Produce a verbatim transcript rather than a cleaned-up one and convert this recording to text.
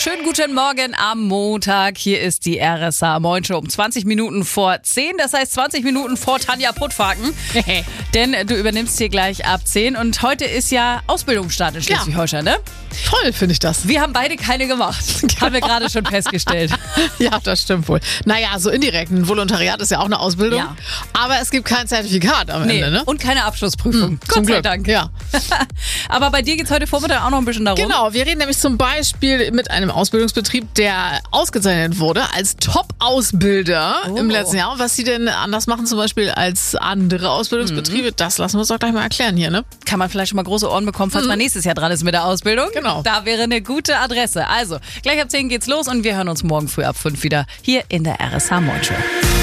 Schönen guten Morgen am Montag. Hier ist die R S A Moin Show um zwanzig Minuten vor zehn. Das heißt zwanzig Minuten vor Tanja Puttfaken. Denn du übernimmst hier gleich ab zehn. Und heute ist ja Ausbildungsstart in Schleswig-Holstein, ne? Toll, finde ich das. Wir haben beide keine gemacht. Haben wir gerade schon festgestellt. Ja, das stimmt wohl. Naja, so indirekt. Ein Volontariat ist ja auch eine Ausbildung. Ja. Aber es gibt kein Zertifikat am Nee, Ende, ne? und keine Abschlussprüfung. Hm, Gott zum sei Glück. Dank. Ja. Aber bei dir geht es heute Vormittag auch noch ein bisschen darum. Genau, wir reden nämlich zum Beispiel mit einem Ausbildungsbetrieb, der ausgezeichnet wurde als Top-Ausbilder Oh. im letzten Jahr. Und was sie denn anders machen zum Beispiel als andere Ausbildungsbetriebe, Mhm. das lassen wir uns doch gleich mal erklären hier, ne? Kann man vielleicht schon mal große Ohren bekommen, falls man nächstes Jahr dran ist mit der Ausbildung. Genau. Da wäre eine gute Adresse. Also, gleich ab zehn geht's los und wir hören uns morgen früh ab fünf wieder hier in der R S A Moin Show.